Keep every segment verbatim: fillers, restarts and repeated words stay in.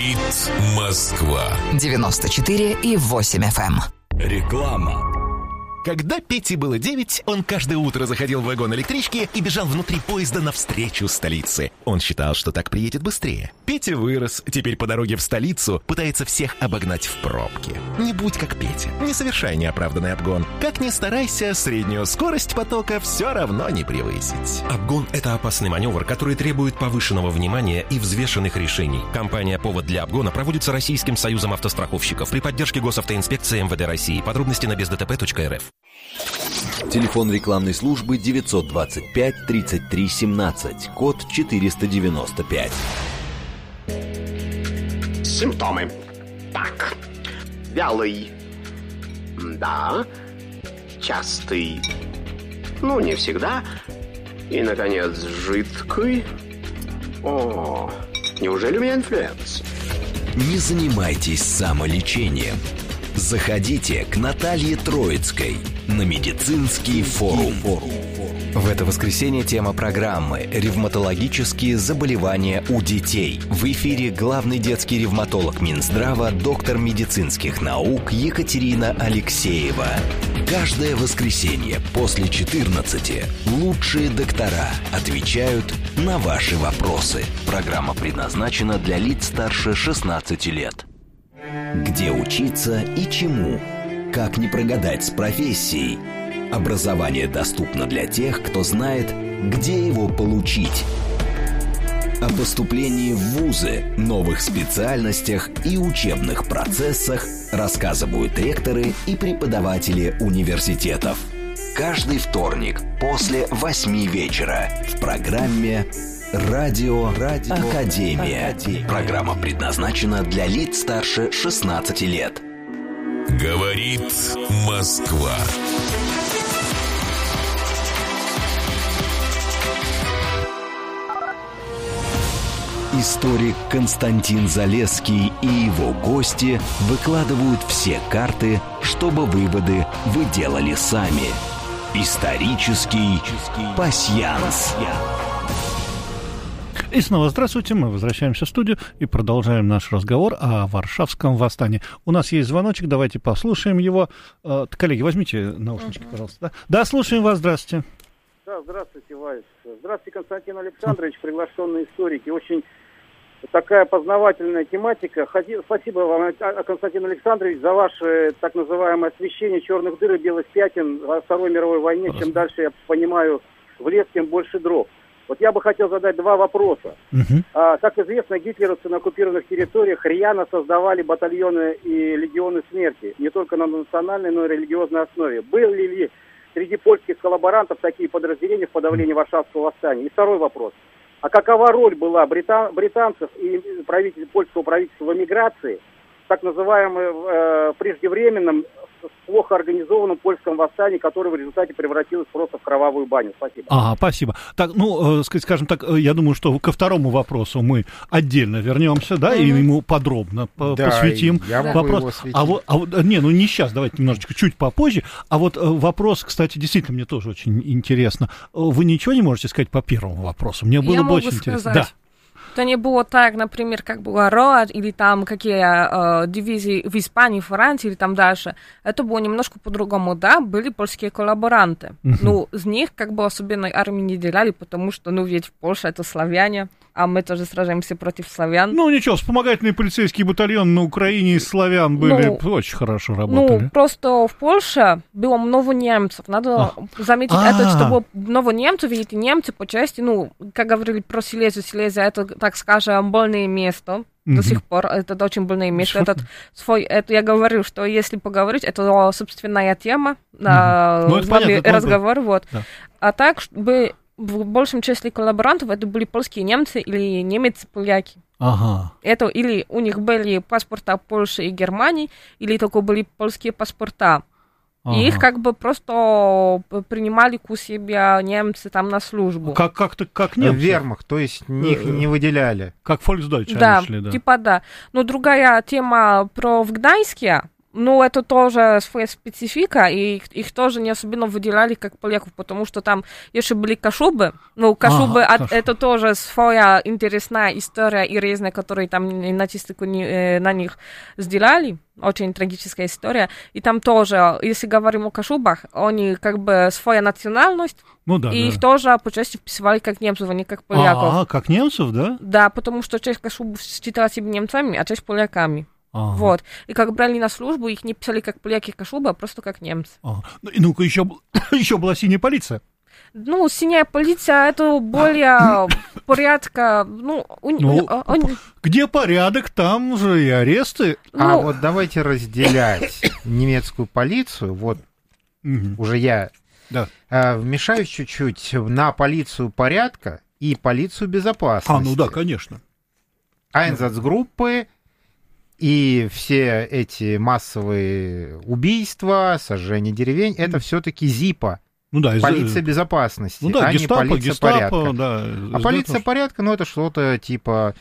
Говорит Москва. девяносто четыре и восемь эф эм. Реклама. Когда Пете было девять, он каждое утро заходил в вагон электрички и бежал внутри поезда навстречу столице. Он считал, что так приедет быстрее. Петя вырос, теперь по дороге в столицу пытается всех обогнать в пробке. Не будь как Петя, не совершай неоправданный обгон. Как ни старайся, среднюю скорость потока все равно не превысить. Обгон – это опасный маневр, который требует повышенного внимания и взвешенных решений. Компания «Повод для обгона» проводится Российским союзом автостраховщиков при поддержке Госавтоинспекции эм вэ дэ России. Подробности на без дэ тэ пэ точка эр эф. Телефон рекламной службы девятьсот двадцать пять тридцать три семнадцать, код четыреста девяносто пять. Симптомы. Так. Вялый. Да. Частый. Ну, не всегда. И, наконец, жидкий. О, неужели у меня инфлюенс? Не занимайтесь самолечением. Заходите к Наталье Троицкой на медицинский форум. В это воскресенье тема программы «Ревматологические заболевания у детей». В эфире главный детский ревматолог Минздрава, доктор медицинских наук Екатерина Алексеева. Каждое воскресенье после четырнадцати лучшие доктора отвечают на ваши вопросы. Программа предназначена для лиц старше шестнадцати лет. Где учиться и чему? Как не прогадать с профессией? Образование доступно для тех, кто знает, где его получить. О поступлении в вузы, новых специальностях и учебных процессах рассказывают ректоры и преподаватели университетов. Каждый вторник после восьми вечера в программе «Радио, Радио Академия». Академия. Программа предназначена для лиц старше шестнадцати лет. Говорит Москва. Историк Константин Залесский и его гости выкладывают все карты, чтобы выводы вы делали сами. Исторический пасьянс. И снова здравствуйте, мы возвращаемся в студию и продолжаем наш разговор о Варшавском восстании. У нас есть звоночек, давайте послушаем его. Коллеги, возьмите наушнички, uh-huh. пожалуйста. Да? да, слушаем вас, здравствуйте. Да, здравствуйте, Вайс. Здравствуйте, Константин Александрович, приглашенные историки. Очень такая познавательная тематика. Спасибо вам, Константин Александрович, за ваше так называемое освещение черных дыр и белых пятен во Второй мировой войне. Чем дальше я понимаю в лес, тем больше дров. Вот я бы хотел задать два вопроса. Uh-huh. А, как известно, гитлеровцы на оккупированных территориях рьяно создавали батальоны и легионы смерти, не только на национальной, но и религиозной основе. Были ли среди польских коллаборантов такие подразделения в подавлении Варшавского восстания? И второй вопрос. А какова роль была британ- британцев и правитель, польского правительства в эмиграции, в так называемом э, преждевременном, плохо организованном польском восстании, которое в результате превратилось просто в кровавую баню? Спасибо. Ага, спасибо. Так, ну, э, скажем так, я думаю, что ко второму вопросу мы отдельно вернемся, да, mm-hmm. и ему подробно по- да, посвятим я вопрос. А вот, а вот, не, ну не сейчас, давайте немножечко, чуть попозже. А вот э, вопрос, кстати, действительно мне тоже очень интересно. Вы ничего не можете сказать по первому вопросу? Мне было я бы очень сказать. интересно. Да. Это не было так, например, как была РОА, или там какие э, дивизии в Испании, Франции, или там дальше. Это было немножко по-другому, да, были польские коллаборанты. Uh-huh. Ну, из них как бы особенной армии не делали, потому что, ну, ведь Польша это славяне, а мы тоже сражаемся против славян. Ну, ничего, вспомогательные полицейские батальоны на Украине из славян были, ну, очень хорошо работали. Ну, просто в Польше было много немцев. Надо а. заметить а. это, что было много немцев, и эти немцы по части, ну, как говорили про Силезию, Силезия, это, так скажем, больное место. Mm-hmm. До сих пор это очень больное место. Этот свой, это я говорю, что если поговорить, это собственная тема, mm-hmm. ну, с вами разговор, вот. Да. А так, чтобы в большем числе коллаборантов это были польские немцы или немцы-поляки. Ага. Это или у них были паспорта Польши и Германии, или только были польские паспорта. Ага. И их как бы просто принимали к себе немцы там на службу. Как, как-то, как немцы? Вермахт, то есть них не выделяли. Как Фольксдойче да, шли, да. типа да. Но другая тема про в Гданьске, Ну, это тоже своя специфика, и их, их тоже не особенно выделяли как поляков, потому что там еще были кашубы. Ну, кашубы, ага, от, это тоже своя интересная история и резня, которую там нацисты на них сделали. Очень трагическая история. И там тоже, если говорим о кашубах, они как бы своя национальность, ну, да, и да. их тоже по части вписывали как немцев, а не как поляков. А, как немцев, да? Да, потому что часть кашубов считала себя немцами, а часть поляками. Ага. Вот. И как брали на службу, их не писали как поляки кашубы, а просто как немцы. Ага. Ну, и ну-ка, еще, еще была синяя полиция. Ну, синяя полиция, это более порядка. Ну, ну он... где порядок, там же и аресты. Ну... А вот давайте разделять немецкую полицию. Вот угу. уже я да. э, вмешаюсь чуть-чуть на полицию порядка и полицию безопасности. А, ну да, конечно. Айнзацгруппы и все эти массовые убийства, сожжение деревень, это mm. все-таки ЗИПа. Ну да, полиция безопасности, ну да, а гестапо, не полиция гестапо, порядка. Да, а полиция порядка, ну это что-то типа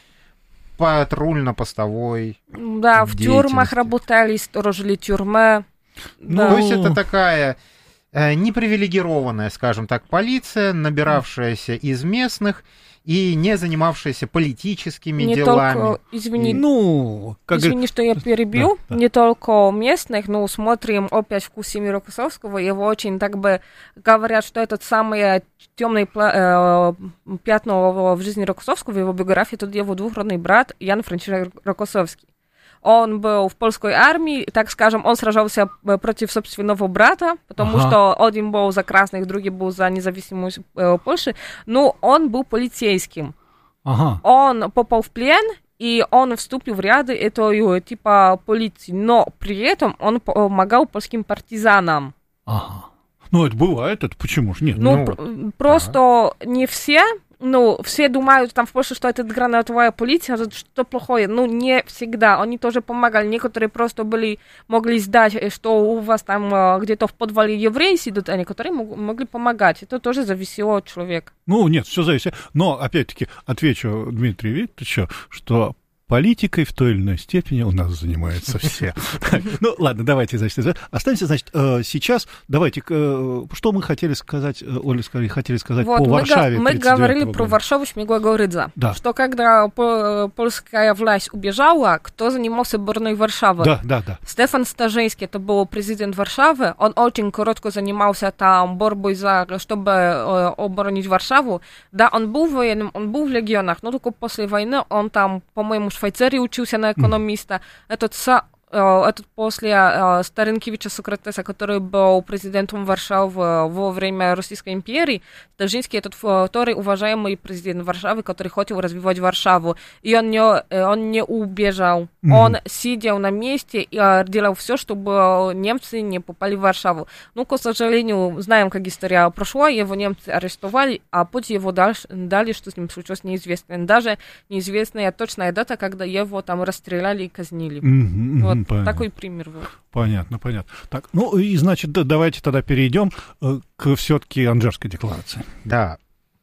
патрульно-постовой. Да, в тюрьмах работали, сторожили тюрьмы. Ну, да. То есть это такая э, непривилегированная, скажем так, полиция, набиравшаяся из местных и не занимавшаяся политическими не делами. Только, извини, ну, как... извини, что я перебью, да, да. не только местных, но смотрим опять «Вкус семьи Рокоссовского», его очень так бы говорят, что этот самый темный э, пятно в жизни Рокоссовского, в его биографии, тут его двухродный брат Ян Францишек Рокоссовский. Он был в польской армии, так скажем, он сражался против собственного брата, потому ага. что один был за красных, другой был за независимость э, Польши, но он был полицейским. Ага. Он попал в плен, и он вступил в ряды этой типа полиции, но при этом он помогал польским партизанам. Ага. Ну, это бывает, это почему же нет? Ну, ну пр- просто ага. не все... Ну, все думают там в Польше, что это гранатовая полиция, что плохое. Ну, не всегда. Они тоже помогали. Некоторые просто были, могли сдать, что у вас там где-то в подвале евреи сидят, а некоторые мог, могли помогать. Это тоже зависело от человека. Ну, нет, все зависит. Но, опять-таки, отвечу Дмитрию Викторовичу, что политикой в той или иной степени у нас занимаются все. Ну, ладно, давайте, значит, останемся, значит, сейчас, давайте, что мы хотели сказать, Оля, хотели сказать по Варшаве. Мы говорили про Варшаву Śmigłego Rydza, что когда польская власть убежала, кто занимался обороной Варшавы? Да, да, да. Стефан Старzyński, это был президент Варшавы, он очень коротко занимался там борьбой за, чтобы оборонить Варшаву. Да, он был военным, он был в легионах, но только после войны он там, по-моему, в Швейцарии учился на экономиста. Mm. Этот, этот после Старенкевича Сократеса, который был президентом Варшавы во время Российской империи, Старzyński этот второй уважаемый президент Варшавы, который хотел развивать Варшаву. И он не, он не убежал. Mm. Он сидел на месте и делал все, чтобы немцы не попали в Варшаву. Ну, к сожалению, знаем, как история прошла, его немцы арестовали, а путь его дальше, дали, что с ним случилось, неизвестно. Даже неизвестная точная дата, когда его там расстреляли и казнили. Mm-hmm. Вот Понятно. Такой пример был. Понятно, понятно. Так, ну и, значит, давайте тогда перейдем э, к все-таки Анжерской декларации. Да.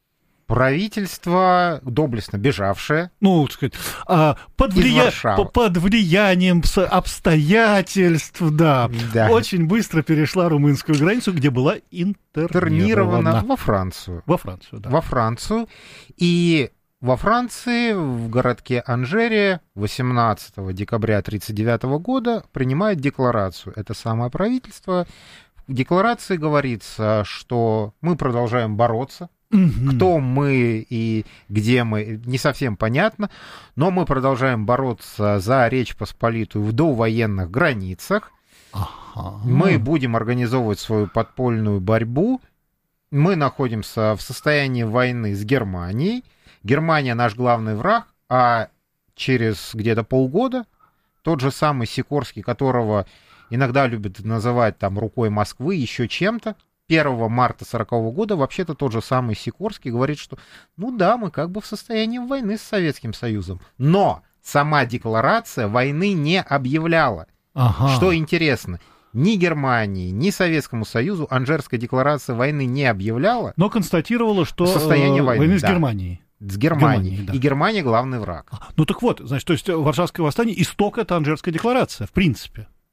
Правительство, доблестно бежавшее. Ну, так сказать, а, под, влия... под влиянием обстоятельств, да, да, очень быстро перешла румынскую границу, где была интернирована во Францию. Во Францию, да. Во Францию. И во Франции, в городке Анжере, восемнадцатого декабря тысяча девятьсот тридцать девятого года принимает декларацию. Это самое правительство. В декларации говорится, что мы продолжаем бороться. Mm-hmm. Кто мы и где мы, не совсем понятно, но мы продолжаем бороться за Речь Посполитую в довоенных границах. Uh-huh. Мы будем организовывать свою подпольную борьбу. Мы находимся в состоянии войны с Германией. Германия наш главный враг, а через где-то полгода тот же самый Сикорский, которого иногда любят называть там рукой Москвы, еще чем-то, первого марта сорокового года вообще-то тот же самый Сикорский говорит, что ну да, мы как бы в состоянии войны с Советским Союзом. Но сама декларация войны не объявляла. Ага. Что интересно, ни Германии, ни Советскому Союзу Анжерская декларация войны не объявляла. Но констатировала, что состояние войны, войны с да. Германией. С Германией. Германией, да. И Германия главный враг. Ну так вот, значит, то есть Варшавское восстание, исток — это Анжерская декларация, в принципе.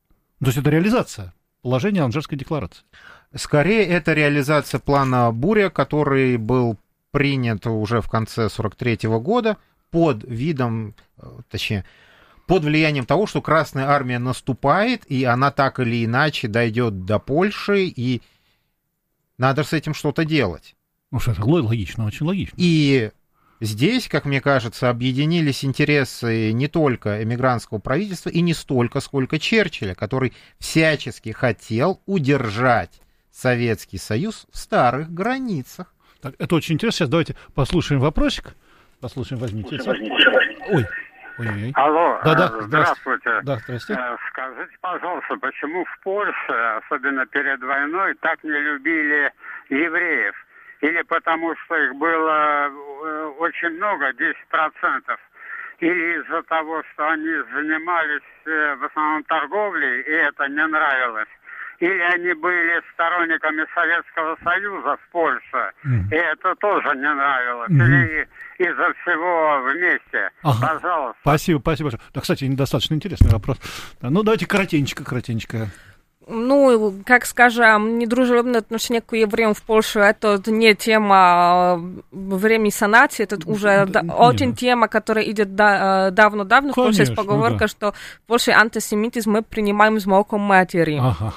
То есть это реализация положения Алжирской декларации? Скорее, это реализация плана Буря, который был принят уже в конце сорок третьего года под видом, точнее, под влиянием того, что Красная Армия наступает, и она так или иначе дойдет до Польши, и надо с этим что-то делать. Ну что, это логично, очень логично. И здесь, как мне кажется, объединились интересы не только эмигрантского правительства и не столько, сколько Черчилля, который всячески хотел удержать Советский Союз в старых границах. Так, это очень интересно. Сейчас давайте послушаем вопросик. Послушаем, возьмите. Ой. Ой-ой-ой. Алло, да, да, здравствуйте. здравствуйте. Да, здравствуйте. Скажите, пожалуйста, почему в Польше, особенно перед войной, так не любили евреев? Или потому что их было очень много, десять процентов? Или из-за того, что они занимались в основном торговлей, и это не нравилось? Или они были сторонниками Советского Союза в Польше, mm. и это тоже не нравилось? Mm-hmm. Или из-за всего вместе? Ага. Пожалуйста. Спасибо, спасибо большое. Да, кстати, недостаточно интересный вопрос. Да, ну, давайте коротенько, коротенько. Ну, как скажем, недружелюбное отношение к евреям в Польше, это не тема времени санации, это уже да, да, очень нет. тема, которая идет да, давно-давно. В Польше есть поговорка, да. что в Польше антисемитизм мы принимаем с молоком матери. Ага.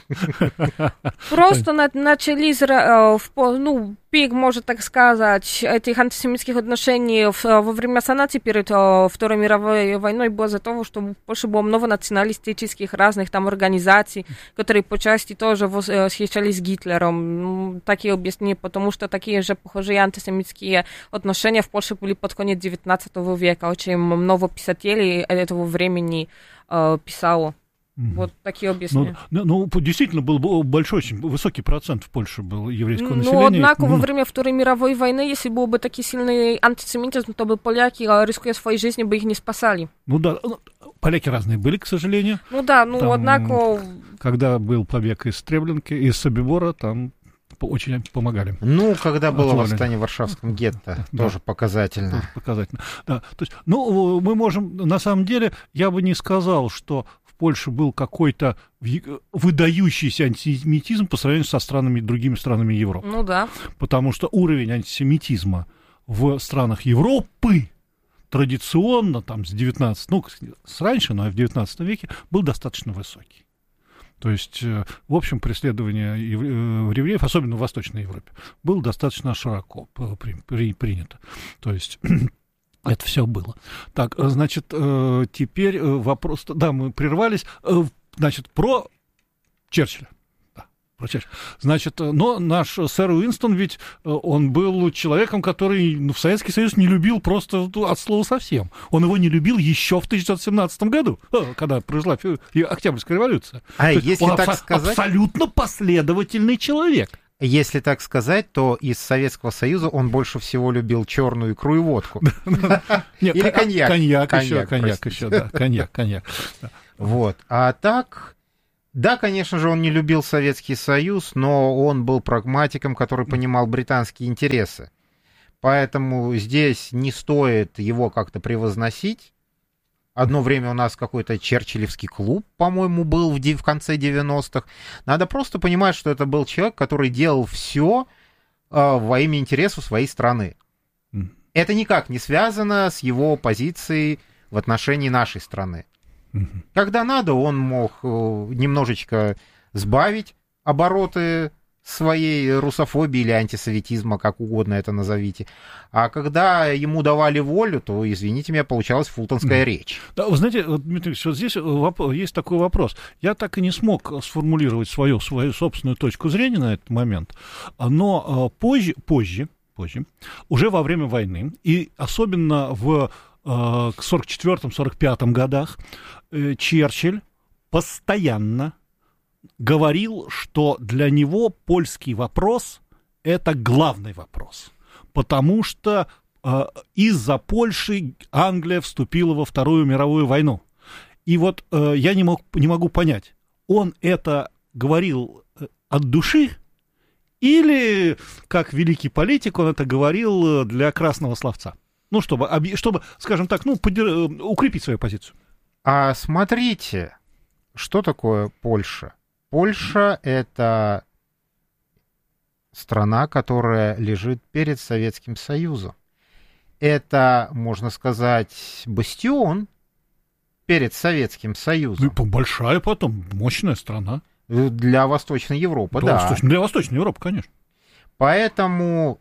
Просто начались, ну, пик, можно так сказать, этих антисемитских отношений во время санации перед Второй мировой войной было из-за того, что в Польше было много националистических разных там организаций, которые по части тоже восхищались Гитлером. Такие объяснения, потому что такие же похожие антисемитские отношения в Польше были под конец девятнадцатого века. Очень много писателей этого времени э, писало. Mm-hmm. Вот такие объяснения. Ну, ну, действительно, был большой, очень высокий процент в Польше был еврейского ну, населения. Ну, однако, mm-hmm. во время Второй мировой войны, если был бы такой сильный антисемитизм, то бы поляки, рискуя своей жизнью, бы их не спасали. Ну да, поляки разные были, к сожалению. Ну да, ну, там, однако... Когда был побег из Треблинки, из Собибора, там очень помогали. Ну, когда было Отвали. восстание в Варшавском гетто, да, тоже показательно. Тоже показательно, да. То есть, ну, мы можем, на самом деле, я бы не сказал, что в Польше был какой-то выдающийся антисемитизм по сравнению со странами, другими странами Европы. Ну да. Потому что уровень антисемитизма в странах Европы традиционно, там, с девятнадцатого, ну, с раньше, но и в девятнадцатом веке, был достаточно высокий. То есть, в общем, преследование евреев, особенно в Восточной Европе, было достаточно широко при, при, принято. То есть, это все было. Так, значит, теперь вопрос... Да, мы прервались. Значит, про Черчилля. Значит, но наш сэр Уинстон, ведь он был человеком, который ну, в Советский Союз не любил просто от слова совсем. Он его не любил еще в тысяча девятьсот семнадцатом году, когда произошла Октябрьская революция. А то если так абсо- сказать... абсолютно последовательный человек. Если так сказать, то из Советского Союза он больше всего любил черную икру и водку. Или коньяк. Коньяк еще, коньяк еще, да, коньяк, коньяк. Вот, а так... Да, конечно же, он не любил Советский Союз, но он был прагматиком, который понимал британские интересы. Поэтому здесь не стоит его как-то превозносить. Одно время у нас какой-то черчиллевский клуб, по-моему, был в, в конце девяностых. Надо просто понимать, что это был человек, который делал все э, во имя интересов своей страны. Это никак не связано с его позицией в отношении нашей страны. Когда надо, он мог немножечко сбавить обороты своей русофобии или антисоветизма, как угодно это назовите. А когда ему давали волю, то, извините меня, получалась фултонская речь. Да, вы знаете, Дмитрий Ильич, вот здесь есть такой вопрос. Я так и не смог сформулировать свою, свою собственную точку зрения на этот момент, но позже, позже, позже, уже во время войны, и особенно в к сорок четвёртом — сорок пятом годах Черчилль постоянно говорил, что для него польский вопрос – это главный вопрос, потому что э, из-за Польши Англия вступила во Вторую мировую войну. И вот э, я не, мог, не могу понять, он это говорил от души или, как великий политик, он это говорил для красного словца? Ну, чтобы, чтобы, скажем так, ну, подер... укрепить свою позицию. А смотрите, что такое Польша? Польша — это страна, которая лежит перед Советским Союзом. Это, можно сказать, бастион перед Советским Союзом. Ну, большая потом, мощная страна. Для Восточной Европы, для да. Восточной, для Восточной Европы, конечно. Поэтому,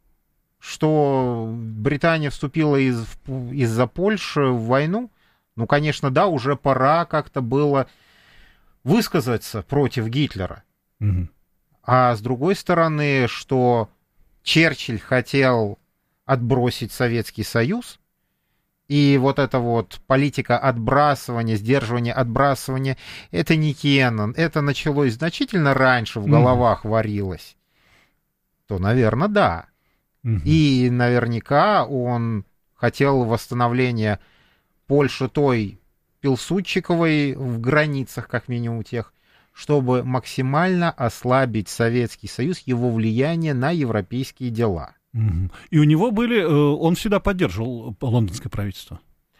что Британия вступила из, из-за Польши в войну, ну, конечно, да, уже пора как-то было высказаться против Гитлера. Угу. А с другой стороны, что Черчилль хотел отбросить Советский Союз, и вот эта вот политика отбрасывания, сдерживания, отбрасывания, это не Кеннон, это началось значительно раньше, в головах mm. варилось, то, наверное, да. Mm-hmm. И наверняка он хотел восстановления Польши той Пилсудчиковой в границах, как минимум, тех, чтобы максимально ослабить Советский Союз, его влияние на европейские дела. Угу. И у него были, он всегда поддерживал лондонское правительство?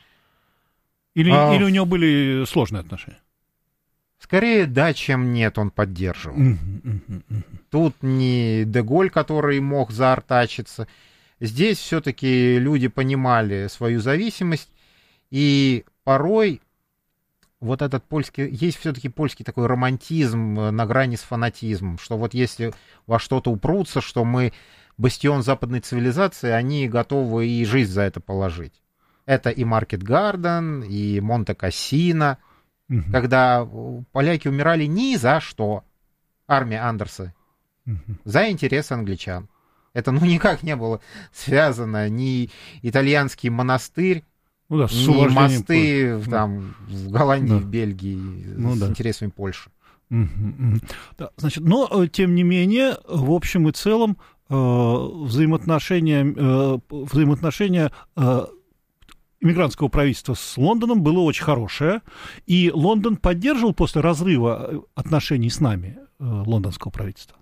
Или, а... или у него были сложные отношения? Скорее да, чем нет, он поддерживал. Угу, угу, угу. Тут не Де-Голь, который мог заортачиться. Здесь все-таки люди понимали свою зависимость, и порой вот этот польский, есть все-таки польский такой романтизм на грани с фанатизмом, что вот если во что-то упрутся, что мы бастион западной цивилизации, они готовы и жизнь за это положить. Это и Маркет Гарден, и Монте-Кассино, угу. когда поляки умирали ни за что. Армия Андерса. Угу. За интересы англичан. Это ну никак не было связано ни итальянский монастырь, ну, да, ни мосты в, там, в Голландии, да. в Бельгии ну, с да. интересами Польши. Угу, угу. Да, значит, но, тем не менее, в общем и целом, взаимоотношения, взаимоотношения иммигрантского правительства с Лондоном было очень хорошее, и Лондон поддерживал после разрыва отношений с нами лондонского правительства.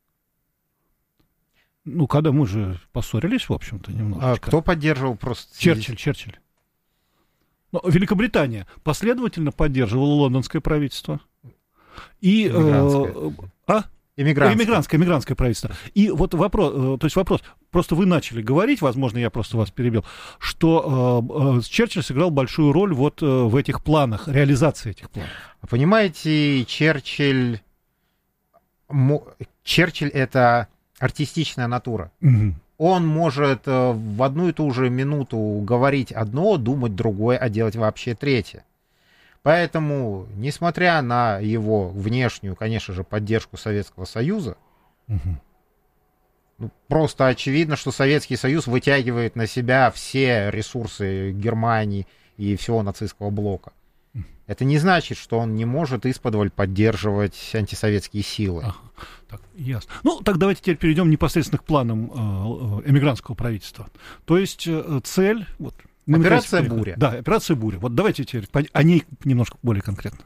Ну, когда мы же поссорились, в общем-то, немножечко. А кто поддерживал просто? Черчилль, Черчилль. Но Великобритания последовательно поддерживала лондонское правительство. И... Э, а? Иммигрантское. Иммигрантское, иммигрантское правительство. И вот вопрос, то есть вопрос, просто вы начали говорить, возможно, я просто вас перебил, что э, Черчилль сыграл большую роль вот э, в этих планах, реализации этих планов. Понимаете, Черчилль, Черчилль это артистичная натура. Угу. Он может э, в одну и ту же минуту говорить одно, думать другое, а делать вообще третье. Поэтому, несмотря на его внешнюю, конечно же, поддержку Советского Союза, угу. ну, просто очевидно, что Советский Союз вытягивает на себя все ресурсы Германии и всего нацистского блока. Угу. Это не значит, что он не может исподволь поддерживать антисоветские силы. Ага. Так, ясно. Ну, так давайте теперь перейдем непосредственно к планам э, эмигрантского правительства. То есть э, цель... Вот, Операция «Буря». Да, операция «Буря». Вот давайте теперь о ней немножко более конкретно.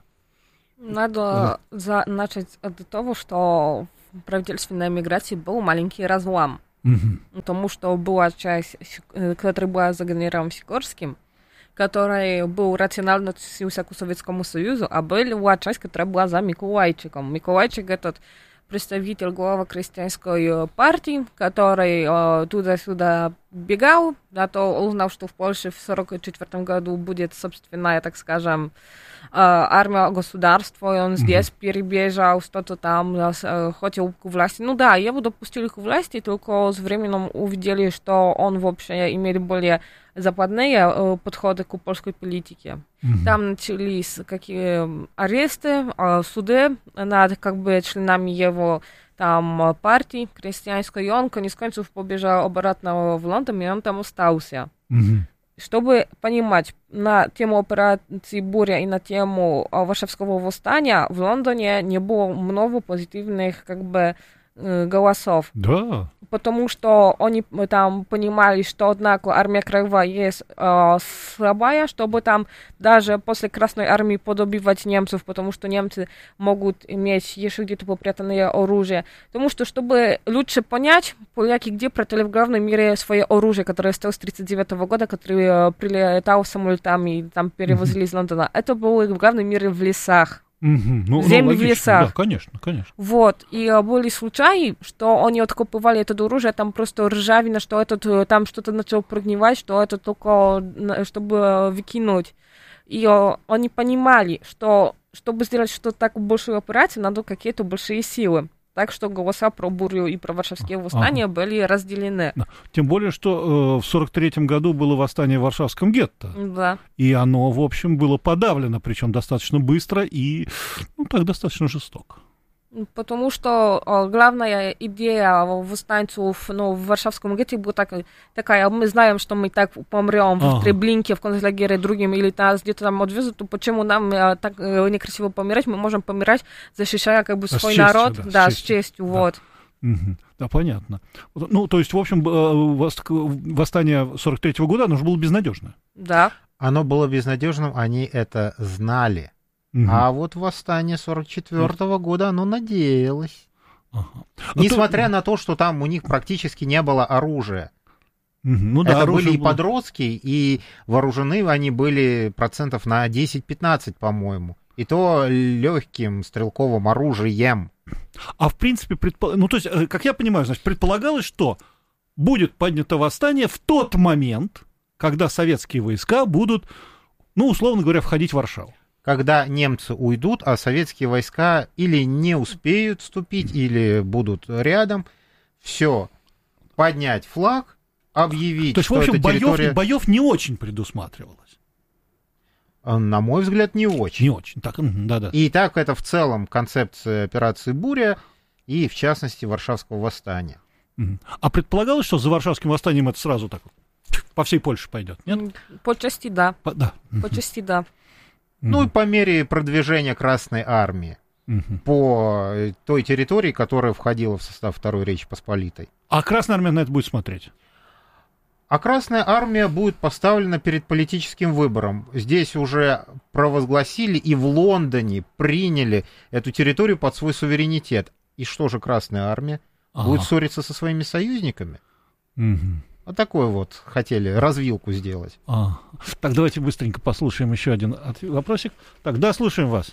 Надо да. начать от того, что в правительственной миграции был маленький разлом. Угу. Потому что была часть, которая была за генералом Сикорским, который был рационально относился к Советскому Союзу, а была часть, которая была за Миколайчиком. Миколайчик этот представитель главы крестьянской партии, который э, туда-сюда бегал, а то узнал, что в Польше в сорок четвёртом году будет собственная, так скажем, э, армия государства, и он mm-hmm. здесь перебежал, что-то там э, хотел к власти. Ну да, его допустили к власти, только с временем увидели, что он вообще имеет более западные э, подходы к польской политике. Mm-hmm. Там начались какие аресты, э, суды над как бы членами его там партии крестьянской, и он конец концов побежал обратно в Лондон, и он там остался. Mm-hmm. Чтобы понимать, на тему операции «Буря» и на тему э, Варшавского восстания в Лондоне не было много позитивных как бы э, голосов. Да. Потому что они там понимали, что, однако, армия краевая есть э, слабая, чтобы там даже после Красной армии подобивать немцев, потому что немцы могут иметь еще где-то попрятанное оружие. Потому что, чтобы лучше понять, поляки где прятали в главном мире свое оружие, которое осталось с тридцать девятого года, которое э, прилетало самолетами и там перевозили mm-hmm. из Лондона. Это было в главном мире в лесах. Угу. Ну, земли ну, в лесах. Да, конечно, конечно. Вот, и были случаи, что они откопывали это оружие, там просто ржавина, что этот, там что-то начало прогнивать, что это только, чтобы выкинуть. И они понимали, что чтобы сделать что-то такую большую операцию, надо какие-то большие силы. Так что голоса про бурю и про Варшавские восстания ага. были разделены. Да. Тем более, что э, в сорок третьем году было восстание в Варшавском гетто. Да. И оно, в общем, было подавлено, причем достаточно быстро и ну, так достаточно жестоко. Потому что э, главная идея восстанцев ну, в Варшавском гетто была так, такая, мы знаем, что мы так помрем ага. в Треблинке, в концлагере другим, или нас где-то там отвезут, то почему нам э, так э, некрасиво помирать, мы можем помирать, защищая как бы да, свой честью, народ, да, да, с честью, с честью да. вот. Угу. Да, понятно. Ну, то есть, в общем, восстание сорок третьего года, оно же было безнадежное. Да. Оно было безнадежным, они это знали. Угу. А вот восстание сорок четвёртого года, оно надеялось. Ага. Несмотря а то... на то, что там у них практически не было оружия. Угу. Ну, да, это были и было... подростки, и вооружены они были процентов на десять-пятнадцать, по-моему. И то легким стрелковым оружием. А в принципе, предпол... ну, то есть, как я понимаю, значит, предполагалось, что будет поднято восстание в тот момент, когда советские войска будут, ну, условно говоря, входить в Варшаву. Когда немцы уйдут, а советские войска или не успеют вступить, или будут рядом, все, поднять флаг, объявить, то есть, что в общем, это территория... боев, боев не очень предусматривалось. На мой взгляд, не очень. Не очень, так, да-да. И так это в целом концепция операции «Буря» и, в частности, Варшавского восстания. А предполагалось, что за Варшавским восстанием это сразу так по всей Польше пойдет, нет? По части да. По, да. По части да. Ну и по мере продвижения Красной Армии угу. по той территории, которая входила в состав Второй Речи Посполитой. А Красная Армия на это будет смотреть? А Красная Армия будет поставлена перед политическим выбором. Здесь уже провозгласили и в Лондоне приняли эту территорию под свой суверенитет. И что же Красная Армия? Ага. Будет ссориться со своими союзниками? Угу. Вот такой вот хотели развилку сделать. А. Так, давайте быстренько послушаем еще один вопросик. Так, да, слушаем вас.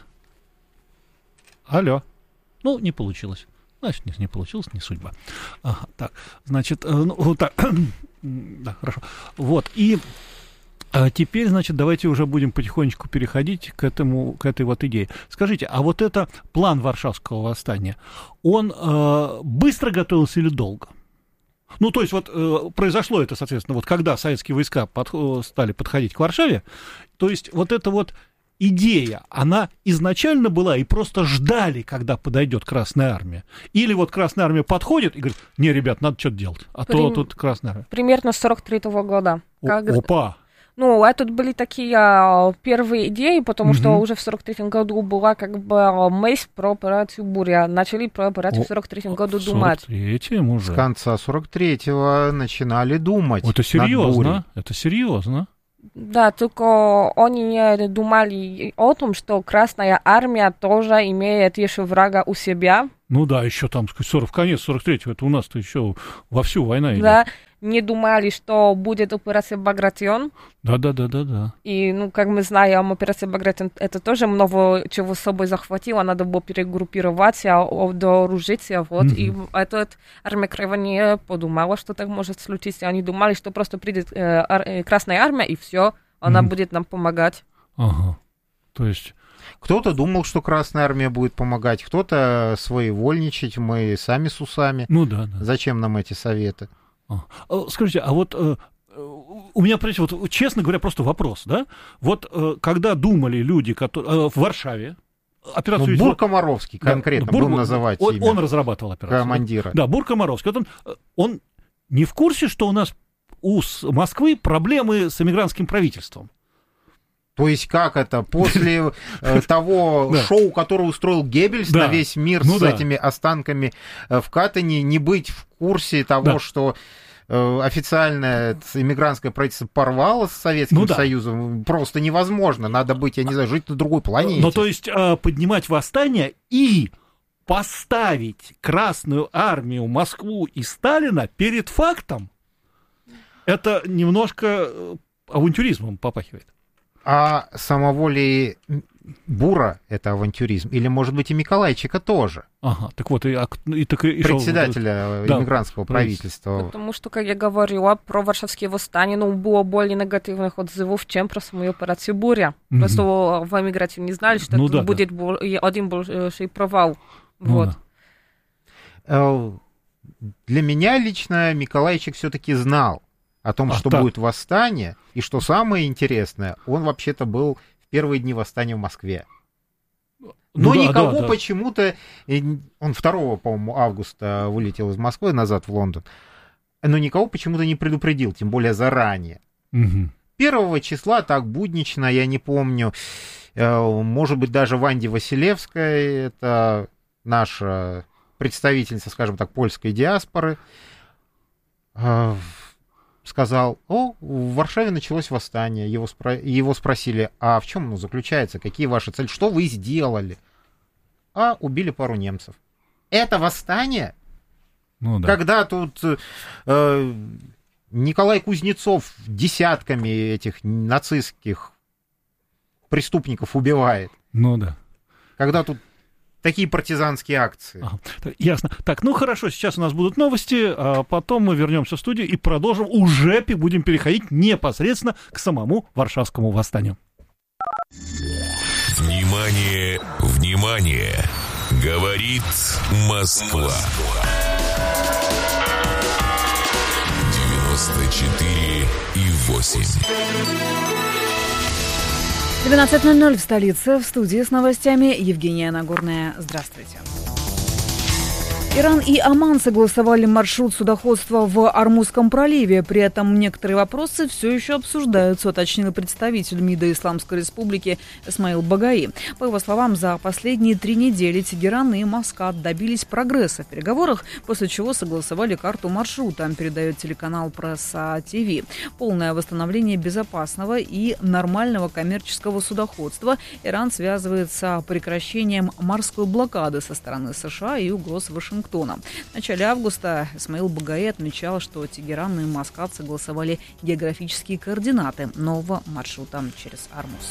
Алло. Ну, не получилось. Значит, не, не получилось, не судьба. Ага, так, значит, э, ну, вот так. Да, хорошо. Вот, и а теперь, значит, давайте уже будем потихонечку переходить к этому, к этой вот идее. Скажите, а вот это план Варшавского восстания, он э, быстро готовился или долго? Ну, то есть вот э, произошло это, соответственно, вот когда советские войска под, стали подходить к Варшаве, то есть вот эта вот идея, она изначально была и просто ждали, когда подойдет Красная Армия. Или вот Красная Армия подходит и говорит, не, ребят, надо что-то делать, а Прим... то тут Красная Армия. Примерно с сорок третьего года. О- как... Опа! Ну, это были такие а, первые идеи, потому угу. что уже в сорок третьем году была как бы мысль про операцию «Буря». Начали про операцию в сорок третьем году думать. сорок третьем уже? С конца сорок третьего начинали думать. Это серьезно, это серьезно. Да, только они не думали о том, что Красная Армия тоже имеет еще врага у себя. Ну да, еще там, в конец сорок третьего, это у нас-то еще вовсю война идет. Да, не думали, что будет операция «Багратион». Да-да-да-да-да. И, ну, как мы знаем, операция «Багратион» это тоже много чего с собой захватило, надо было перегруппироваться, дооружиться, вот. Mm-hmm. И эта армия Краева не подумала, что так может случиться. Они думали, что просто придет э, ар- Красная Армия, и все, она mm-hmm. будет нам помогать. Ага, то есть... Кто-то думал, что Красная Армия будет помогать, кто-то своевольничать, мы сами с усами. Ну да, да. Зачем нам эти советы? А. Скажите, а вот э, у меня, вот, честно говоря, просто вопрос, да? Вот э, когда думали люди, которые, э, в Варшаве, операцию... Ну, Бур-Комаровский конкретно, да, Бур, будем называть он, имя. Он разрабатывал операцию. Командира. Да, да Бур-Комаровский. Вот он, он не в курсе, что у нас у Москвы проблемы с эмигрантским правительством. То есть как это? После э, того да. шоу, которое устроил Геббельс да. на весь мир ну, с да. этими останками э, в Катани, не быть в курсе того, да. что э, официальное иммигрантское правительство порвало с Советским ну, да. Союзом, просто невозможно. Надо быть, я не знаю, жить на другой планете. Ну, то есть э, поднимать восстание и поставить Красную Армию, Москву и Сталина перед фактом, это немножко авантюризмом попахивает. А самоволей Бура — это авантюризм, или, может быть, и Миколайчика тоже. Ага, так вот, и, и, так и председателя да, иммигрантского правительства. Потому что, как я говорила, про Варшавские восстания, ну, было более негативных отзывов, чем про саму операцию «Буря». Mm-hmm. Просто в эмиграции не знали, что ну, это да, будет да. один большой провал. Ну, вот. Да. Для меня лично Миколайчик все-таки знал о том, а, что так. будет восстание, и что самое интересное, он вообще-то был в первые дни восстания в Москве. Но ну, да, никого да, да. почему-то... Он второго, по-моему, августа вылетел из Москвы назад в Лондон, но никого почему-то не предупредил, тем более заранее. Угу. Первого числа так буднично, я не помню, может быть, даже Ванди Василевская, это наша представительница, скажем так, польской диаспоры, сказал: о, в Варшаве началось восстание. Его, спро... Его спросили: а в чем оно заключается, какие ваши цели, что вы сделали? А убили пару немцев. Это восстание? Ну, да. Когда тут э, Николай Кузнецов десятками этих нацистских преступников убивает. Ну да. Когда тут такие партизанские акции. Ага, ясно. Так, ну хорошо, сейчас у нас будут новости, а потом мы вернемся в студию и продолжим, уже будем переходить непосредственно к самому Варшавскому восстанию. Внимание, внимание! Говорит Москва. девяносто четыре и восемь. двенадцать ноль ноль в столице. В студии с новостями Евгения Нагорная. Здравствуйте. Иран и Оман согласовали маршрут судоходства в Ормузском проливе. При этом некоторые вопросы все еще обсуждаются, уточнил представитель МИДа Исламской Республики Эсмаил Багаи. По его словам, за последние три недели Тегеран и Маскат добились прогресса в переговорах, после чего согласовали карту маршрута, передает телеканал Пресса ТВ. Полное восстановление безопасного и нормального коммерческого судоходства Иран связывает с прекращением морской блокады со стороны США и угроз Вашингтона. В начале августа Эсмаил Багаи отмечал, что Тегеран и Маскат согласовали географические координаты нового маршрута через Ормуз.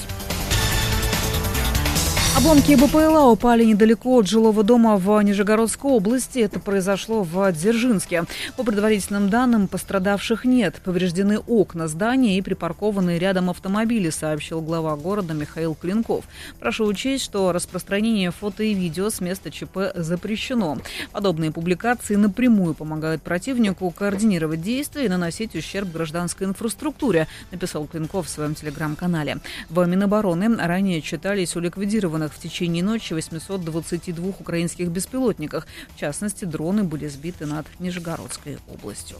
Обломки БПЛА упали недалеко от жилого дома в Нижегородской области. Это произошло в Дзержинске. По предварительным данным, пострадавших нет. Повреждены окна здания и припаркованные рядом автомобили, сообщил глава города Михаил Клинков. Прошу учесть, что распространение фото и видео с места ЧП запрещено. Подобные публикации напрямую помогают противнику координировать действия и наносить ущерб гражданской инфраструктуре, написал Клинков в своем телеграм-канале. В Минобороны ранее читались о ликвидированных в течение ночи восемьсот двадцати двух украинских беспилотниках. В частности, дроны были сбиты над Нижегородской областью.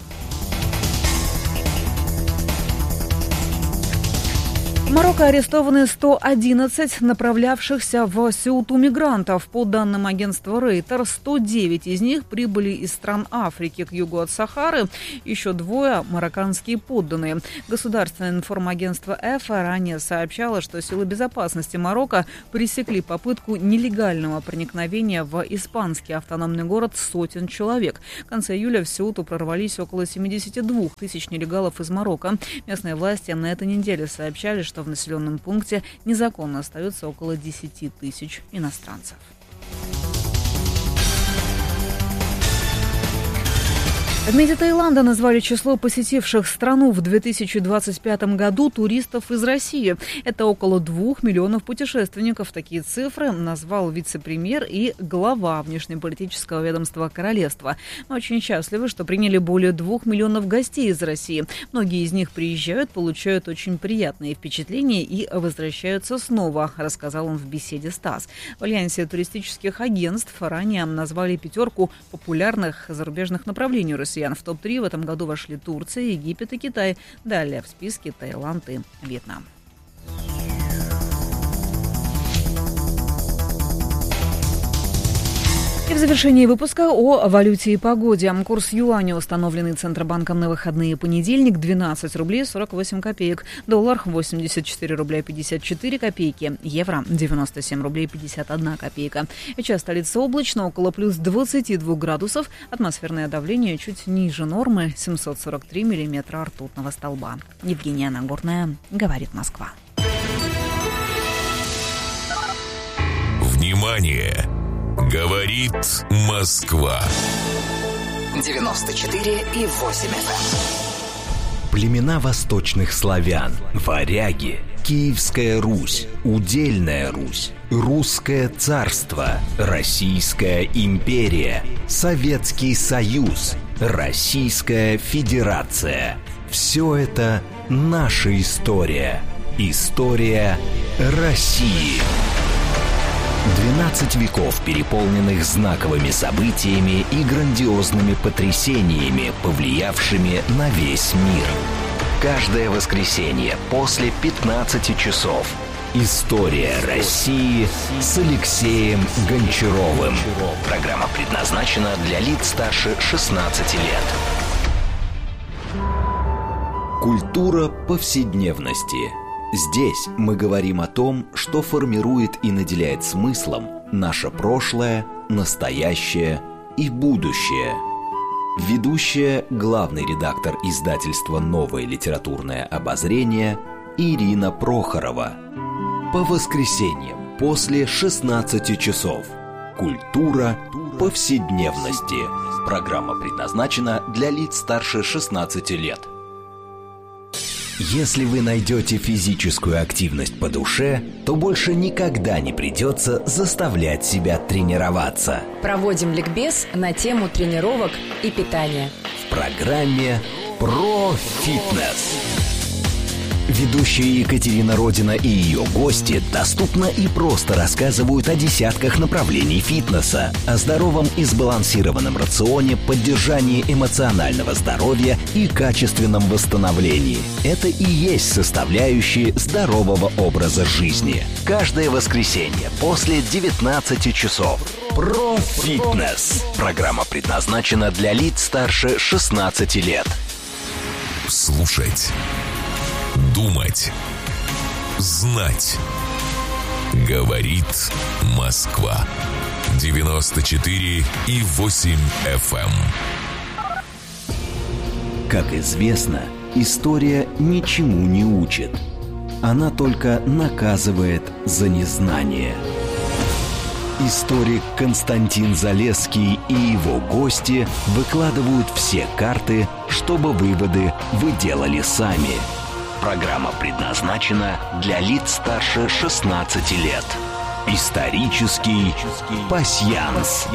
В Марокко арестованы сто одиннадцать направлявшихся в Сеуту мигрантов. По данным агентства Рейтер, сто девять из них прибыли из стран Африки к югу от Сахары. Еще двое – марокканские подданные. Государственное информагентство ЭФА ранее сообщало, что силы безопасности Марокко пресекли попытку нелегального проникновения в испанский автономный город сотен человек. В конце июля в Сеуту прорвались около семидесяти двух тысяч нелегалов из Марокко. Местные власти на этой неделе сообщали, что в населенном пункте незаконно остается около десяти тысяч иностранцев. В МИДе Таиланда назвали число посетивших страну в две тысячи двадцать пятом году туристов из России. Это около двух миллионов путешественников. Такие цифры назвал вице-премьер и глава внешнеполитического ведомства королевства. Мы очень счастливы, что приняли более двух миллионов гостей из России. Многие из них приезжают, получают очень приятные впечатления и возвращаются снова, рассказал он в беседе с ТАСС. В альянсе туристических агентств ранее назвали пятерку популярных зарубежных направлений России. В топ-три в этом году вошли Турция, Египет и Китай. Далее в списке Таиланд и Вьетнам. И в завершении выпуска о валюте и погоде. Курс юаня, установленный Центробанком на выходные понедельник, двенадцать рублей сорок восемь копеек. Доллар восемьдесят четыре рубля пятьдесят четыре копейки. Евро девяносто семь рублей пятьдесят одна копейка. Сейчас столица облачно, около плюс двадцати двух градусов. Атмосферное давление чуть ниже нормы, семьсот сорок три миллиметра ртутного столба. Евгения Нагорная, говорит Москва. Внимание! Говорит Москва. девяносто четыре и восемь эф эм. Племена восточных славян, варяги, Киевская Русь, Удельная Русь, Русское царство, Российская империя, Советский Союз, Российская Федерация. Все это наша история. История России. двенадцать веков, переполненных знаковыми событиями и грандиозными потрясениями, повлиявшими на весь мир. Каждое воскресенье после пятнадцати часов. История России с Алексеем Гончаровым. Программа предназначена для лиц старше шестнадцати лет. Культура повседневности. Здесь мы говорим о том, что формирует и наделяет смыслом наше прошлое, настоящее и будущее. Ведущая, главный редактор издательства «Новое литературное обозрение» Ирина Прохорова. По воскресеньям после шестнадцати часов. Культура повседневности. Программа предназначена для лиц старше шестнадцати лет. Если вы найдете физическую активность по душе, то больше никогда не придется заставлять себя тренироваться. Проводим ликбез на тему тренировок и питания. В программе «Про фитнес». Ведущая Екатерина Родина и ее гости доступно и просто рассказывают о десятках направлений фитнеса, о здоровом и сбалансированном рационе, поддержании эмоционального здоровья и качественном восстановлении. Это и есть составляющие здорового образа жизни. Каждое воскресенье после девятнадцати часов. Про фитнес. Программа предназначена для лиц старше шестнадцати лет. Слушать. Думать. Знать. Говорит Москва. девяносто четыре и восемь эф эм. Как известно, история ничему не учит. Она только наказывает за незнание. Историк Константин Залесский и его гости выкладывают все карты, чтобы выводы вы делали сами. Программа предназначена для лиц старше шестнадцати лет. Исторический пасьянс.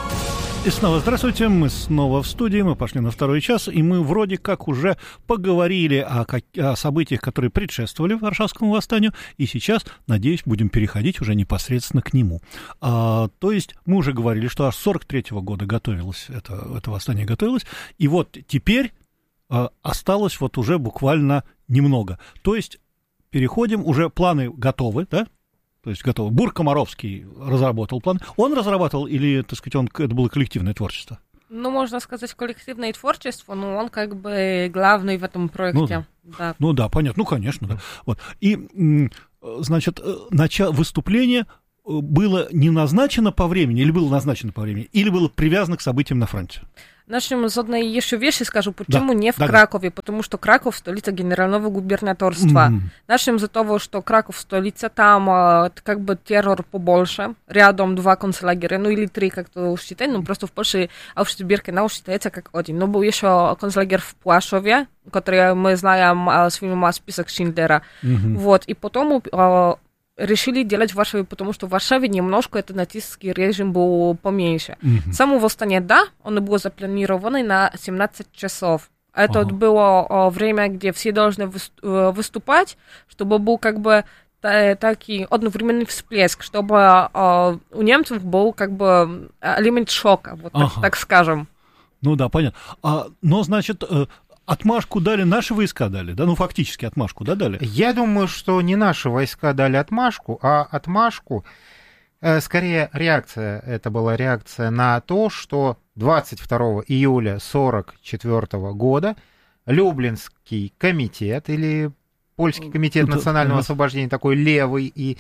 И снова здравствуйте, мы снова в студии, мы пошли на второй час, и мы вроде как уже поговорили о, о событиях, которые предшествовали Варшавскому восстанию, и сейчас, надеюсь, будем переходить уже непосредственно к нему. А, то есть мы уже говорили, что аж с сорок третьего года готовилось, это, это восстание готовилось, и вот теперь а, осталось вот уже буквально немного. То есть переходим, уже планы готовы, да? То есть готовы. Бур Комаровский разработал план. Он разрабатывал или, так сказать, он, это было коллективное творчество? Ну, можно сказать, коллективное творчество, но он как бы главный в этом проекте. Ну, да. ну да, понятно. Ну, конечно, да. Вот. И, значит, начало выступление было не назначено по времени, или было назначено по времени, или было привязано к событиям на фронте? Начнем с одной еще вещи, скажу, почему да, не в да, Кракове, да. Потому что Краков — столица генерального губернаторства. Mm-hmm. Начнем с того, что Краков — столица, там как бы террор побольше, рядом два концлагеря, ну или три, как-то считать, но просто в Польше Аушвиц-Биркенау считается как один. Но был еще концлагерь в Пłaszczovie, который мы знаем с фильма «Список Шиндлера». Mm-hmm. Вот, и потом решили делать в Варшаве, потому что в Варшаве немножко этот нацистский режим был поменьше. Mm-hmm. Само восстание, да, оно было запланировано на семнадцать часов. Это uh-huh. было о, время, где все должны выступать, чтобы был как бы та, такой одновременный всплеск, чтобы о, у немцев был как бы элемент шока, вот uh-huh. так, так скажем. Ну да, понятно. А, но, значит... Отмашку дали, наши войска дали, да? Ну, фактически отмашку, да, дали? Я думаю, что не наши войска дали отмашку, а отмашку, э, скорее, реакция. Это была реакция на то, что двадцать второго июля сорок четвёртого года Люблинский комитет, или Польский комитет Тут, национального ага. освобождения, такой левый и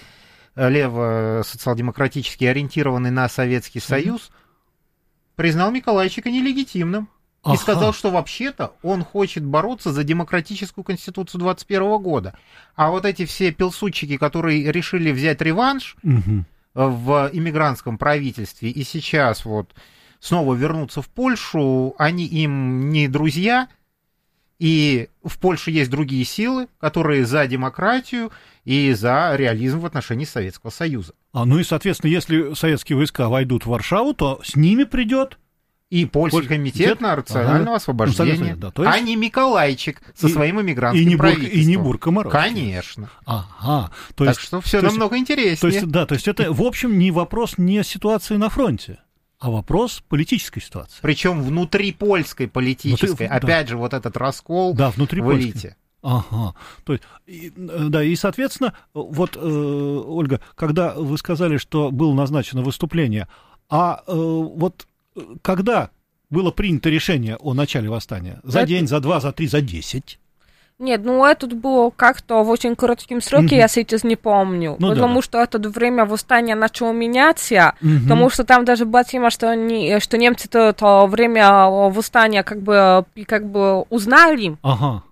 лево-социал-демократически ориентированный на Советский Союз, признал Миколайчика нелегитимным. И ага. сказал, что вообще-то он хочет бороться за демократическую конституцию двадцать первого года. А вот эти все пилсудчики, которые решили взять реванш, угу. в иммигрантском правительстве и сейчас вот снова вернуться в Польшу, они им не друзья, и в Польше есть другие силы, которые за демократию и за реализм в отношении Советского Союза. А, ну и, соответственно, если советские войска войдут в Варшаву, то с ними придет и Польский Поль... комитет национального ага. освобождения, ну, да, то есть... а не Миколайчик со и... своим иммигрантским и не правительством. И не Бурка-Мороз. Конечно. Ага. То есть... Так что все намного есть... интереснее. То есть, да, то есть это, в общем, не вопрос не ситуации на фронте, а вопрос политической ситуации. Причем внутри польской политической. Внутри... Опять да. же, вот этот раскол да, внутри в элите. Ага, то есть, и, да, и, соответственно, вот, э, Ольга, когда вы сказали, что было назначено выступление, а э, вот когда было принято решение о начале восстания? За это... день, за два, за три, за десять? Нет, ну это было как-то в очень коротком сроке, mm-hmm. я сейчас не помню, ну, потому да, что да. это время восстания начало меняться, mm-hmm. потому что там даже была тема, что, они, что немцы то, то время восстания как бы, как бы узнали, ага.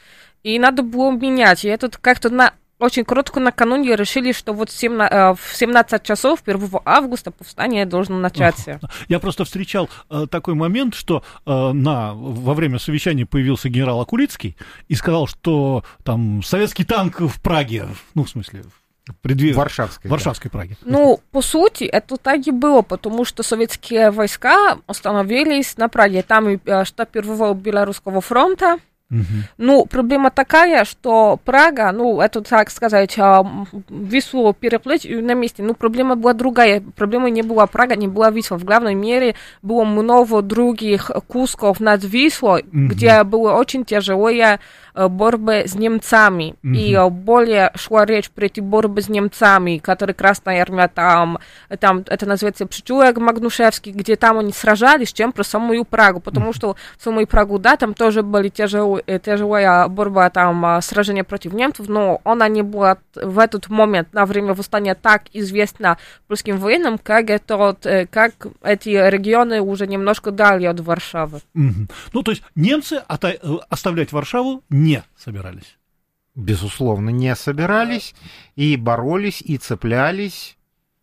и надо было менять, и это как-то на... Очень коротко накануне решили, что вот в семнадцать часов первого августа повстание должно начаться. Я просто встречал э, такой момент, что э, на, во время совещания появился генерал Акулицкий и сказал, что там советский танк в Праге, ну, в смысле... Предве... Варшавской, Варшавской да. Праге. Ну, по сути, это так и было, потому что советские войска остановились на Праге. Там и штаб Первого Белорусского фронта. Uh-huh. Ну, проблема такая, что Прага, ну, это, так сказать, Вислу переплыть на месте. Ну, проблема была другая. Проблема не была Прага, не была Висла. В главной мере было много других кусков над Вислой, uh-huh. где было очень тяжелая борьба с немцами. Uh-huh. И более шла речь про эти борьбы с немцами, которые Красная Армия там, там это называется Пшичуек Магнушевский, где там они сражались, чем про самую Прагу. Потому uh-huh. что в самую Прагу, да, там тоже были тяжелые тяжелая борьба, там, сражение против немцев, но она не была в этот момент, на время восстания, так известна польским военным, как, это, как эти регионы уже немножко дали от Варшавы. Mm-hmm. Ну, то есть немцы ото- оставлять Варшаву не собирались? Безусловно, не собирались, и боролись, и цеплялись,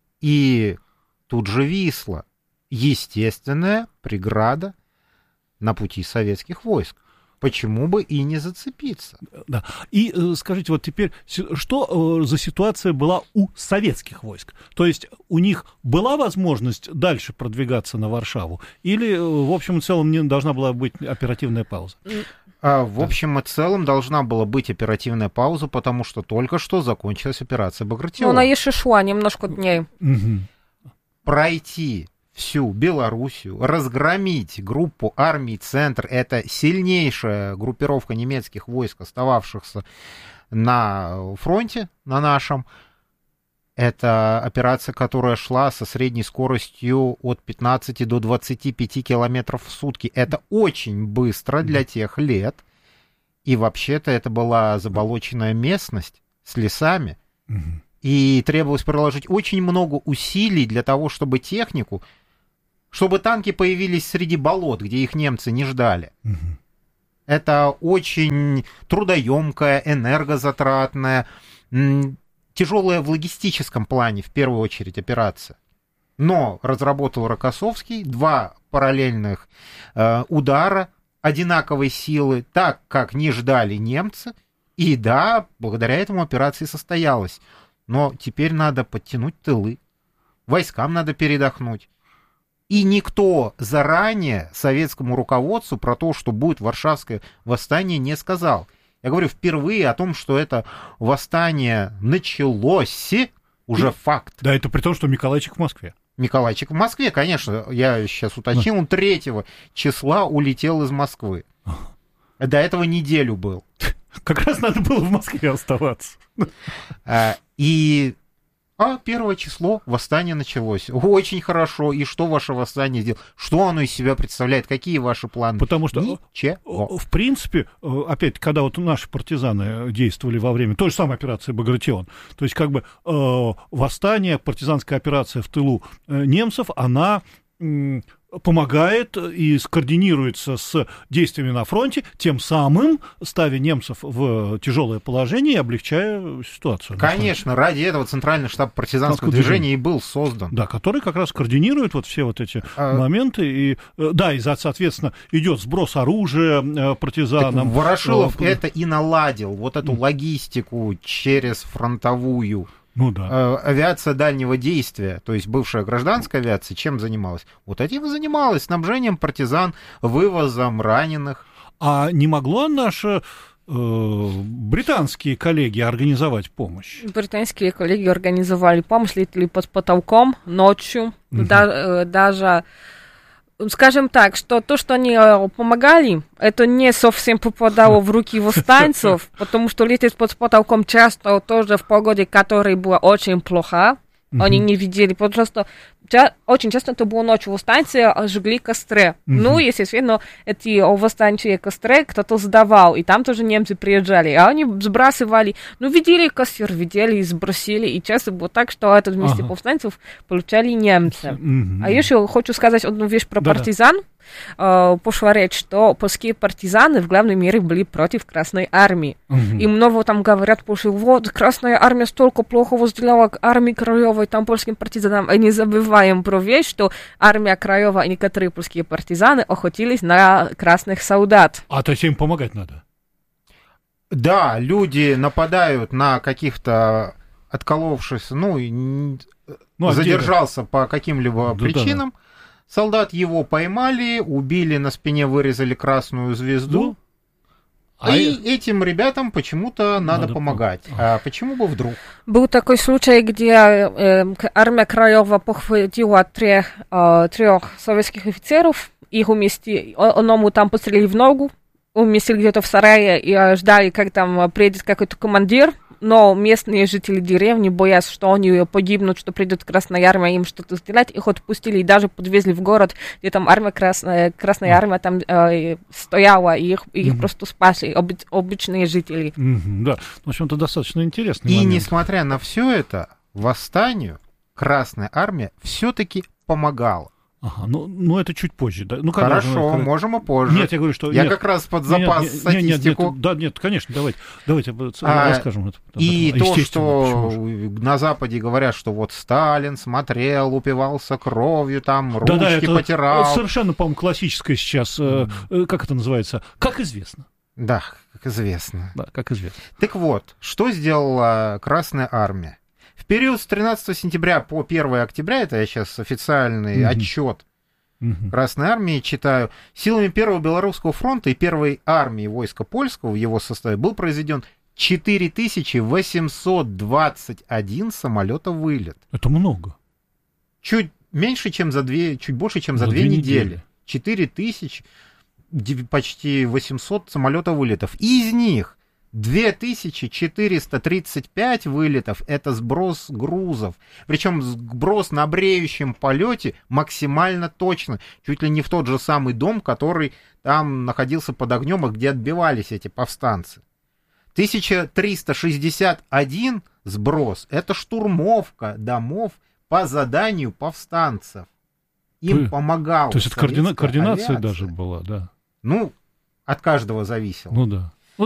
и тут же Висла. Естественная преграда на пути советских войск. Почему бы и не зацепиться? Да. И э, скажите, вот теперь, что э, за ситуация была у советских войск? То есть у них была возможность дальше продвигаться на Варшаву? Или, э, в общем и целом, не должна была быть оперативная пауза? А, в да. общем и целом, должна была быть оперативная пауза, потому что только что закончилась операция Багратиона. Ну, она еще шла немножко дней. Угу. Пройти всю Белоруссию, разгромить группу армий «Центр», это сильнейшая группировка немецких войск, остававшихся на фронте, на нашем. Это операция, которая шла со средней скоростью от пятнадцати до двадцати пяти километров в сутки. Это очень быстро для тех лет. И вообще-то это была заболоченная местность с лесами. И требовалось приложить очень много усилий для того, чтобы технику, чтобы танки появились среди болот, где их немцы не ждали. Угу. Это очень трудоемкая, энергозатратная, м- тяжелая в логистическом плане, в первую очередь, операция. Но разработал Рокоссовский два параллельных э, удара одинаковой силы, так, как не ждали немцы. И да, благодаря этому операция состоялась. Но теперь надо подтянуть тылы, войскам надо передохнуть. И никто заранее советскому руководству про то, что будет Варшавское восстание, не сказал. Я говорю впервые о том, что это восстание началось, уже и, факт. Да, это при том, что Миколайчик в Москве. Миколайчик в Москве, конечно, я сейчас уточнил, он третьего числа улетел из Москвы. До этого неделю был. Как раз надо было в Москве оставаться. А, и а первое число восстание началось. Очень хорошо. И что ваше восстание сделало? Что оно из себя представляет? Какие ваши планы? Потому что, Ничего. В принципе, опять, когда вот наши партизаны действовали во время той же самой операции Багратион, то есть как бы восстание, партизанская операция в тылу немцев, она помогает и скоординируется с действиями на фронте, тем самым ставя немцев в тяжелое положение и облегчая ситуацию. Конечно, ради этого Центральный штаб партизанского движения и был создан. Да, который как раз координирует вот все вот эти а... моменты. И, да, и, соответственно, идет сброс оружия партизанам. Так Ворошилов а... это и наладил, вот эту логистику через фронтовую. Ну да. Авиация дальнего действия, то есть бывшая гражданская авиация, чем занималась? Вот этим и занималась, снабжением партизан, вывозом раненых. А не могло наше... британские коллеги организовать помощь? Британские коллеги организовали помощь, летели под потолком ночью, угу. да, даже, скажем так, что то, что они помогали, это не совсем попадало в руки восстанцев, потому что лететь под потолком часто тоже в погоде, которая была очень плоха, они не видели, потому что очень часто это было ночью, восстанцы жгли костры. Mm-hmm. Ну, естественно, эти восстанчие костры кто-то сдавал, и там тоже немцы приезжали, а они сбрасывали, ну, видели костер, видели и сбросили, и часто было так, что этот вместе ага. повстанцев получали немцы. Mm-hmm. А еще хочу сказать одну вещь про Да-да. партизан. Uh, пошла речь, что польские партизаны в главной мере были против Красной Армии. Uh-huh. И много там говорят, что вот, Красная Армия столько плохого сделала к армии Краевой, там польским партизанам. И не забываем про вещь, что армия Краева и некоторые польские партизаны охотились на красных солдат. А то есть им помогать надо? Да, люди нападают на каких-то отколовшихся, ну, ну задержался по каким-либо да, причинам. Да, да. Солдат его поймали, убили, на спине вырезали красную звезду. Ну, а и я... этим ребятам почему-то надо, надо помогать. Пом... А почему бы вдруг? Был такой случай, где э, армия Краева похватила трех, э, трех советских офицеров. Их уместили, одному там пострелили в ногу, уместили где-то в сарае и э, ждали, как там приедет какой-то командир. Но местные жители деревни, боясь, что они погибнут, что придет Красная Армия, им что-то сделать, их отпустили и даже подвезли в город, где там армия Красная, Красная Армия там э, стояла, и их, их mm-hmm. просто спасли, об, обычные жители. Mm-hmm, да, в общем-то, достаточно интересно. И момент. Несмотря на все это, восстанию Красная Армия все-таки помогала. Ага, ну, ну это чуть позже, да? Ну, Хорошо, когда... можем и позже. Нет, я говорю, что... Я нет, как раз под запас нет, нет, статистику. Нет, нет, да, нет, конечно, давайте, давайте а, расскажем это. И то, что на Западе говорят, что вот Сталин смотрел, упивался кровью, там, ручки да, да, это, потирал. Это совершенно, по-моему, классическое сейчас, mm-hmm. как это называется, как известно. Да, как известно. Да, как известно. Так вот, что сделала Красная Армия? В период с тринадцатого сентября по первое октября, это я сейчас официальный mm-hmm. отчет mm-hmm. Красной Армии читаю, силами Первого Белорусского фронта и Первой армии войска польского в его составе был произведен четыре тысячи восемьсот двадцать один самолета вылет. Это много. Чуть меньше, чем за две, чуть больше, чем за, за две, две недели. недели. четыре тысячи, почти восемьсот самолетов вылетов. И из них две тысячи четыреста тридцать пять вылетов — это сброс грузов. Причем сброс на бреющем полете максимально точно. Чуть ли не в тот же самый дом, который там находился под огнем, и где отбивались эти повстанцы. тысяча триста шестьдесят один сброс — это штурмовка домов по заданию повстанцев. Им то, помогал. То есть это координа- координация авиация. Даже была, да? Ну, от каждого зависело. Ну да.